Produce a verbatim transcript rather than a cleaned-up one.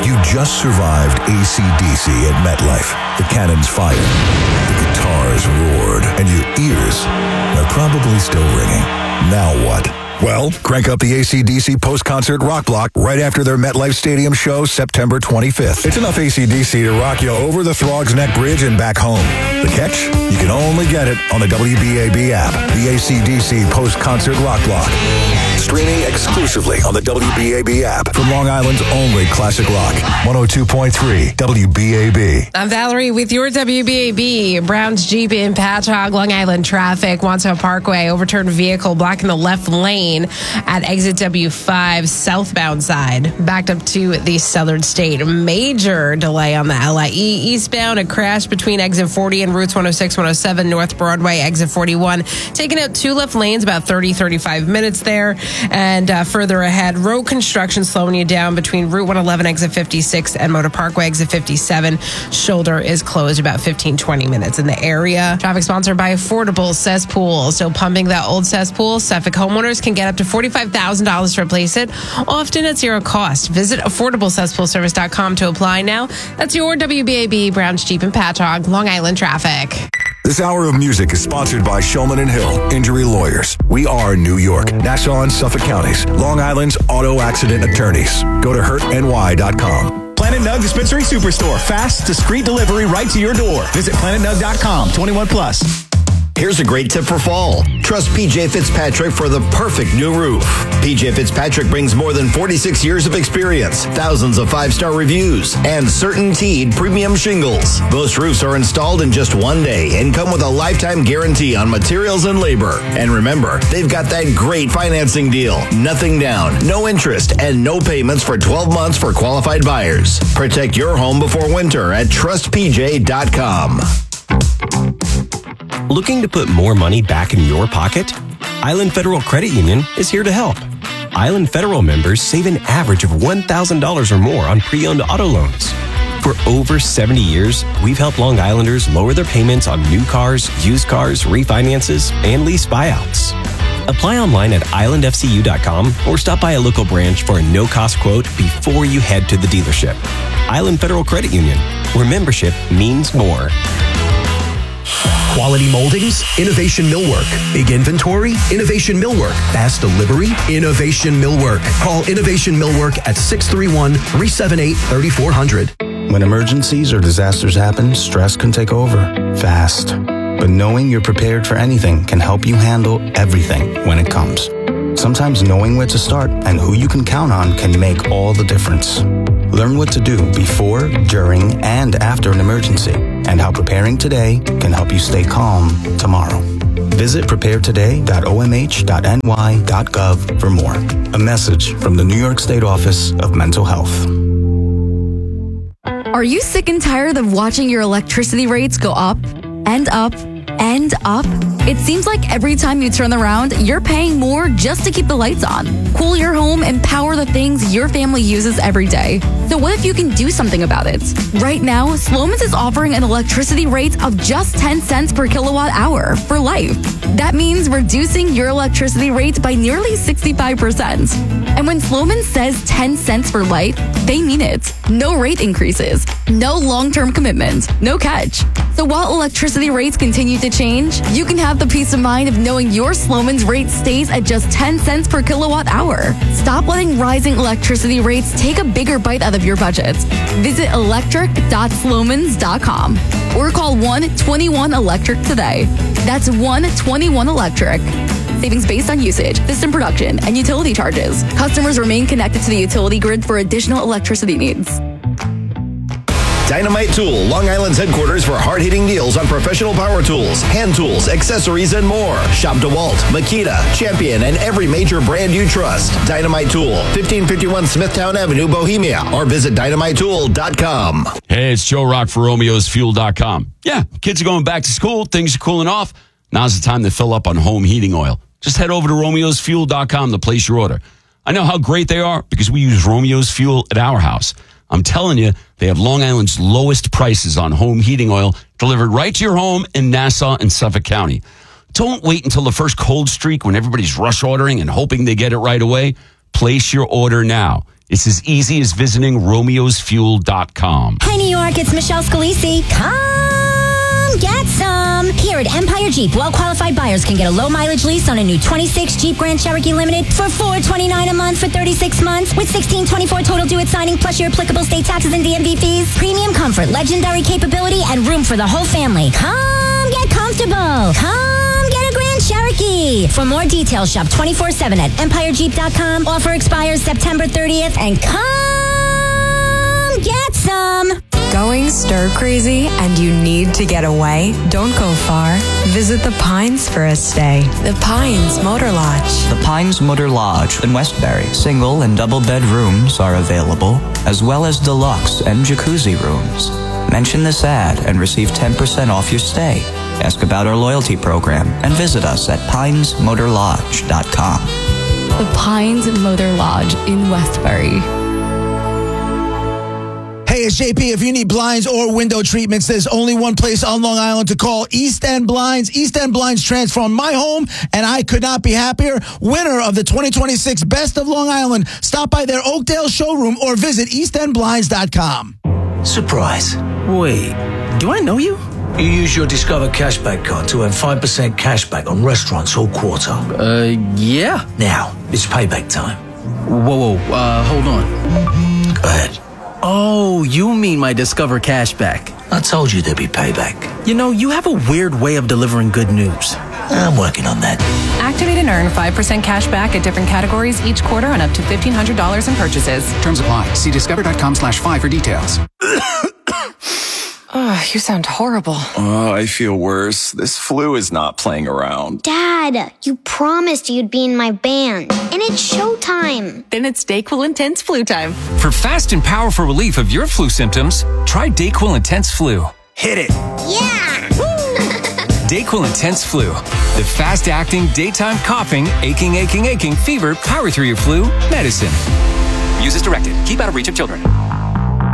You just survived A C D C at MetLife. The cannons fired, the guitars roared, and your ears are probably still ringing. Now what? Well, crank up the A C D C post-concert rock block right after their MetLife Stadium show September twenty-fifth. It's enough A C D C to rock you over the Throgs Neck Bridge and back home. The catch? You can only get it on the W B A B app. The A C D C post-concert rock block. Streaming exclusively on the W B A B app from Long Island's only classic rock. one oh two point three W B A B. I'm Valerie with your W B A B. Brown's Jeep in Patchogue, Long Island traffic. Wandsworth Parkway, overturned vehicle blocking the left lane at exit W five southbound side. Backed up to the Southern State. Major delay on the L I E eastbound. A crash between exit forty and routes one oh six, one oh seven North Broadway, exit forty-one. Taking out two left lanes, about thirty, thirty-five minutes there. And uh, further ahead, road construction slowing you down between Route one eleven, exit fifty-six, and Motor Parkway, exit fifty-seven. Shoulder is closed about fifteen, twenty minutes in the area. Traffic sponsored by Affordable Cesspool. Still pumping that old cesspool. Suffolk homeowners can get up to forty-five thousand dollars to replace it, often at zero cost. Visit affordable cesspool service dot com to apply now. That's your W B A B Brown's Jeep and Patchogue, Long Island traffic. This hour of music is sponsored by Shulman and Hill Injury Lawyers. We are New York, Nassau, and Suffolk counties, Long Island's auto accident attorneys. Go to hurt N Y dot com. Planet Nug Dispensary Superstore. Fast, discreet delivery right to your door. Visit planet nug dot com. twenty-one plus. Here's a great tip for fall. Trust P J Fitzpatrick for the perfect new roof. P J Fitzpatrick brings more than forty-six years of experience, thousands of five-star reviews, and CertainTeed premium shingles. Most roofs are installed in just one day and come with a lifetime guarantee on materials and labor. And remember, they've got that great financing deal. Nothing down, no interest, and no payments for twelve months for qualified buyers. Protect your home before winter at trust P J dot com. Looking to put more money back in your pocket? Island Federal Credit Union is here to help. Island Federal members save an average of one thousand dollars or more on pre-owned auto loans. For over seventy years, we've helped Long Islanders lower their payments on new cars, used cars, refinances, and lease buyouts. Apply online at island f c u dot com or stop by a local branch for a no-cost quote before you head to the dealership. Island Federal Credit Union, where membership means more. Quality moldings, Innovation Millwork. Big inventory, Innovation Millwork. Fast delivery, Innovation Millwork. Call Innovation Millwork at six three one, three seven eight, three four zero zero. When emergencies or disasters happen, stress can take over fast. But knowing you're prepared for anything can help you handle everything when it comes. Sometimes knowing where to start and who you can count on can make all the difference. Learn what to do before, during, and after an emergency, and how preparing today can help you stay calm tomorrow. Visit prepare today dot o m h dot n y dot gov for more. A message from the New York State Office of Mental Health. Are you sick and tired of watching your electricity rates go up and up and up? It seems like every time you turn around, you're paying more just to keep the lights on, cool your home, and power the things your family uses every day. So what if you can do something about it? Right now, Slomin's is offering an electricity rate of just ten cents per kilowatt hour for life. That means reducing your electricity rate by nearly sixty-five percent. And when Slomin says ten cents for life, they mean it. No rate increases, no long-term commitment, no catch. So while electricity rates continue to change, you can have the peace of mind of knowing your Slomin's rate stays at just ten cents per kilowatt hour. Stop letting rising electricity rates take a bigger bite out of your budget. Visit electric dot slomins dot com or call one twenty-one electric today. That's one twenty-one electric. Savings based on usage, system production, and utility charges. Customers remain connected to the utility grid for additional electricity needs. Dynamite Tool, Long Island's headquarters for hard-hitting deals on professional power tools, hand tools, accessories, and more. Shop DeWalt, Makita, Champion, and every major brand you trust. Dynamite Tool, fifteen fifty-one Smithtown Avenue, Bohemia, or visit dynamite tool dot com. Hey, it's Joe Rock for Romeos Fuel dot com. Yeah, kids are going back to school. Things are cooling off. Now's the time to fill up on home heating oil. Just head over to Romeos Fuel dot com to place your order. I know how great they are because we use Romeos Fuel at our house. I'm telling you, they have Long Island's lowest prices on home heating oil delivered right to your home in Nassau and Suffolk County. Don't wait until the first cold streak when everybody's rush ordering and hoping they get it right away. Place your order now. It's as easy as visiting romeos fuel dot com. Hi, New York. It's Michelle Scalisi. Come get some. Here at Empire Jeep, well-qualified buyers can get a low-mileage lease on a new twenty-six Jeep Grand Cherokee Limited for four hundred twenty-nine dollars a month for thirty-six months with sixteen twenty-four total due at signing plus your applicable state taxes and D M V fees. Premium comfort, legendary capability, and room for the whole family. Come get comfortable. Come get a Grand Cherokee. For more details, shop twenty-four seven at empire jeep dot com. Offer expires September thirtieth. And come get some. Going stir crazy and you need to get away? Don't go far. Visit the Pines for a stay. The Pines Motor Lodge. The Pines Motor Lodge in Westbury. Single and double bed rooms are available, as well as deluxe and jacuzzi rooms. Mention this ad and receive ten percent off your stay. Ask about our loyalty program and visit us at pines motor lodge dot com. The Pines Motor Lodge in Westbury. Hey, it's J P. If you need blinds or window treatments, there's only one place on Long Island to call: East End Blinds. East End Blinds transformed my home, and I could not be happier. Winner of the twenty twenty-six Best of Long Island. Stop by their Oakdale showroom or visit east end blinds dot com. Surprise. Wait, do I know you? You use your Discover Cashback card to earn five percent cashback on restaurants all quarter. Uh, yeah. Now, it's payback time. Whoa, whoa, uh, hold on. Go ahead. Oh, you mean my Discover Cashback. I told you there'd be payback. You know, you have a weird way of delivering good news. I'm working on that. Activate and earn five percent cash back at different categories each quarter on up to fifteen hundred dollars in purchases. Terms apply. See discover dot com slash five for details. Oh, you sound horrible. Oh, I feel worse. This flu is not playing around. Dad, you promised you'd be in my band. And it's showtime. Then it's DayQuil Intense Flu time. For fast and powerful relief of your flu symptoms, try DayQuil Intense Flu. Hit it. Yeah! DayQuil Intense Flu. The fast-acting, daytime coughing, aching, aching, aching, fever, power through your flu medicine. Use as directed. Keep out of reach of children.